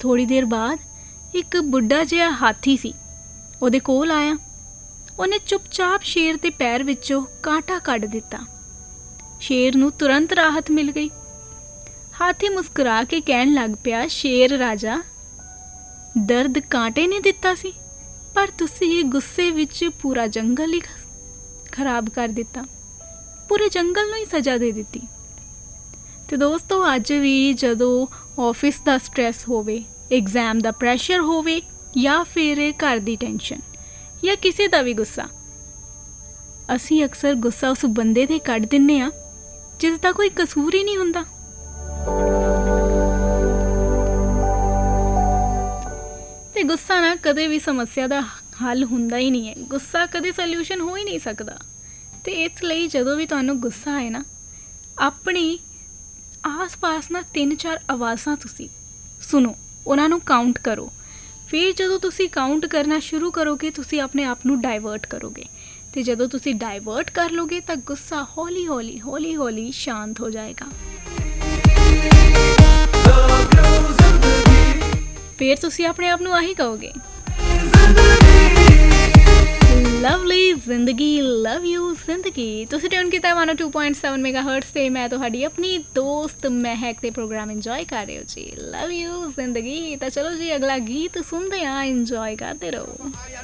थोड़ी देर बाद एक बुढ़ा जिहा हाथी सी ਉਹਦੇ ਕੋਲ आया। ਉਹਨੇ चुपचाप शेर ਦੇ पैर ਵਿੱਚੋਂ कांटा ਕੱਢ ਦਿੱਤਾ। शेर ਨੂੰ तुरंत राहत मिल गई। हाथी मुस्कुरा के कहन लग पिया, शेर राजा, दर्द कांटे ने दिता सी, पर तुसी गुस्से विच पूरा जंगल ही खराब कर दिता, पूरे जंगल नूं ही सज़ा दे दिती। तो दोस्तों अज भी जदों ऑफिस का स्ट्रैस होवे, एग्जाम का प्रैशर होवे, या फिर घर की टेंशन या किसी का भी गुस्सा, असी अक्सर गुस्सा उस बंदे ते कढ़ दिन्ने आ जिसका कोई कसूर ही नहीं हुंदा। ते गुस्सा ना कदे भी समस्या का हल हुंदा ही नहीं है, गुस्सा कदे सोल्यूशन हो ही नहीं सकता। तो इसलिए जदों भी तुहानूं गुस्सा आए ना, अपनी आस पास ना 3-4 आवाज़ां तुसी सुनो, उन्हां नूं काउंट करो। फिर जदों तुसी काउंट करना शुरू करोगे तुसी अपने आप नूं डाइवर्ट करोगे, तो जदों तुसी डाइवर्ट कर लोगे तो गुस्सा हौली हौली हौली हौली शांत हो जाएगा। फिर तुसी अपने आप नूं आही कहोगे, लवली जिंदगी, लव यू जिंदगी। तुसी ट्यून कीता 102.7 मेगाहर्ट्ज़ ते मैं तुहाडी अपनी दोस्त महक ते प्रोग्राम इंजॉय कर रहे हो जी, लव यू जिंदगी। तो चलो जी अगला गीत सुनते हैं, इंजॉय करते रहो।